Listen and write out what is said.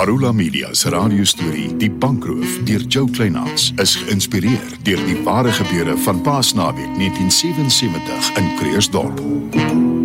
Marula Media se radiostorie Die Bankroof deur Joe Kleinhans is geïnspireer deur die ware gebeure van Paasnaweek 1977 in Krugersdorp.